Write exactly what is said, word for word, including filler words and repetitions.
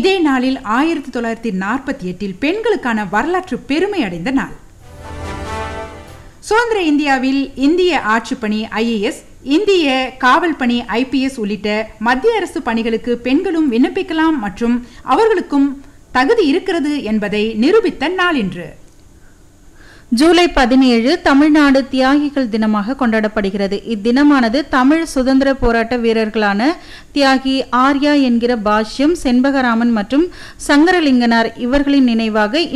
இதே நாளில் ஆயிரத்தி தொள்ளாயிரத்தி நாற்பத்தி எட்டில் பெண்களுக்கான வரலாற்று பெருமை அடைந்த நாள். சுதந்திர இந்தியாவில் இந்திய ஆட்சிப்பணி ஐஏஎஸ், இந்திய காவல் பணி ஐபிஎஸ் உள்ளிட்ட மத்திய அரசு பணிகளுக்கு பெண்களும் விண்ணப்பிக்கலாம் மற்றும் அவர்களுக்கும் தகுதி இருக்கிறது என்பதை நிரூபித்த நாள் இன்று. ஜூலை பதினேழு தமிழ்நாடு தியாகிகள் தினமாக கொண்டாடப்படுகிறது. இத்தினமானது தமிழ் சுதந்திர போராட்ட வீரர்களான தியாகி ஆர்யா என்கிற பாஷ்யம், செண்பகராமன் மற்றும் சங்கரலிங்கனார் இவர்களின் நினைவாக